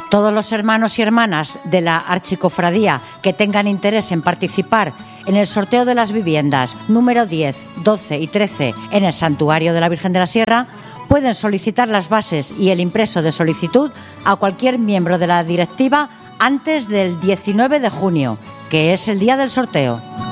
Todos los hermanos y hermanas de la Archicofradía que tengan interés en participar en el sorteo de las viviendas número 10, 12 y 13 en el Santuario de la Virgen de la Sierra pueden solicitar las bases y el impreso de solicitud a cualquier miembro de la directiva antes del 19 de junio, que es el día del sorteo.